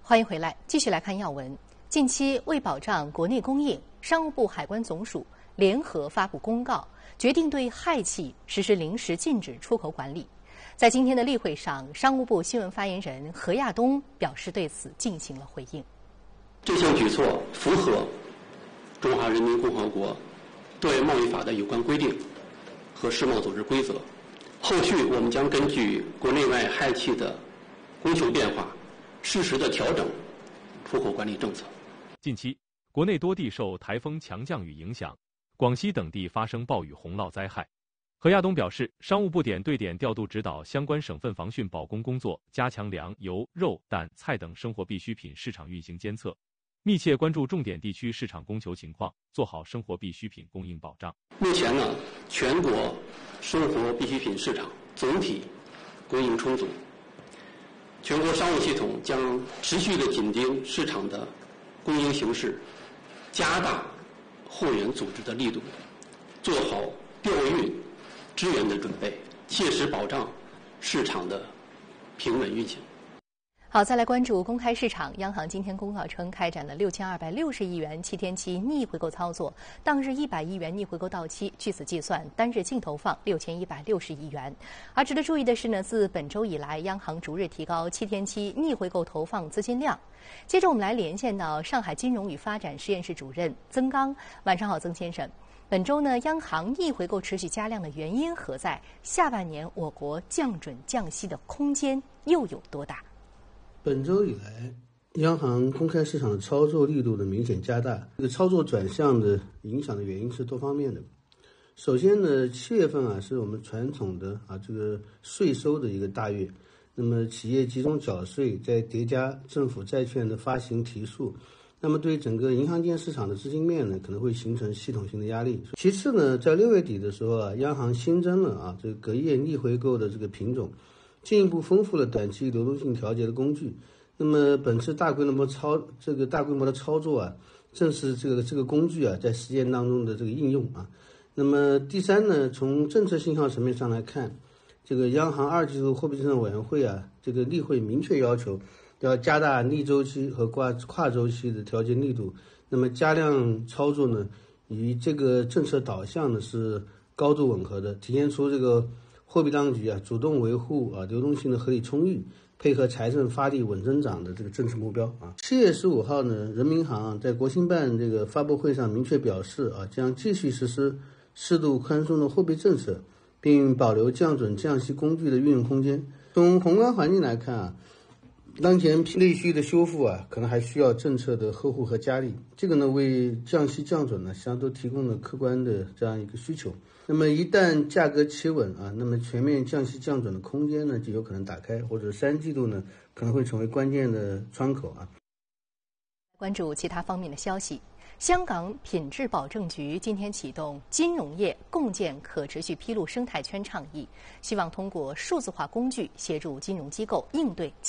欢迎回来，继续来看要闻。近期为保障国内供应，商务部、海关总署联合发布公告，决定对氦气实施临时禁止出口管理。在今天的例会上，商务部新闻发言人何亚东表示对此进行了回应。 这项举措符合中华人民共和国对外贸易法的有关规定和世贸组织规则。后续我们将根据国内外氦气的供求变化，适时地调整出口管理政策。 近期，国内多地受台风强降雨影响，广西等地发生暴雨洪涝灾害。何亚东表示，商务部点对点调度指导相关省份防汛保供工作，加强粮、油、肉、蛋、菜等生活必需品市场运行监测，密切关注重点地区市场供求情况，做好生活必需品供应保障。 目前呢，全国生活必需品市场总体供应充足，全国商务系统将持续地紧盯市场的供应形势，加大货源组织的力度，做好调运支援的准备，切实保障市场的平稳运行。 好，再来关注公开市场。央行今天公告称，开展了6260亿元7天期逆回购操作，当日100亿元逆回购到期，据此计算，单日净投放6160亿元。而值得注意的是呢，自本周以来，央行逐日提高7天期逆回购投放资金量。接着我们来连线到上海金融与发展实验室主任曾刚。晚上好，曾先生。本周呢，央行逆回购持续加量的原因何在？下半年我国降准降息的空间又有多大？ 本周以来，央行公开市场的操作力度的明显加大。这个操作转向的影响的原因是多方面的。首先呢，7月份是我们传统的这个税收的一个大月，那么企业集中缴税，再叠加政府债券的发行提速，那么对整个银行间市场的资金面呢，可能会形成系统性的压力。其次呢，在6月底的时候央行新增了这个隔夜逆回购的这个品种，进一步丰富了短期流动性调节的工具。那么本次大规模的操作正是这个工具在实践当中的这个应用。那么第三呢，从政策信号层面上来看，这个央行2季度货币政策委员会这个例会明确要求要加大逆周期和跨周期的调节力度。那么加量操作呢，与这个政策导向呢是高度吻合的，体现出这个货币当局主动维护流动性的合理充裕，配合财政发力稳增长的这个政策目标。7月15号呢，人民银行在国新办这个发布会上明确表示将继续实施适度宽松的货币政策，并保留降准降息工具的运用空间。从宏观环境来看当前内需的修复可能还需要政策的呵护和加力，这个呢为降息降准呢实际上都提供了客观的这样一个需求。那么一旦价格企稳那么全面降息降准的空间呢就有可能打开，或者3季度呢可能会成为关键的窗口。 关注其他方面的消息。香港品质保证局今天启动金融业共建可持续披露生态圈倡议，希望通过数字化工具协助金融机构应对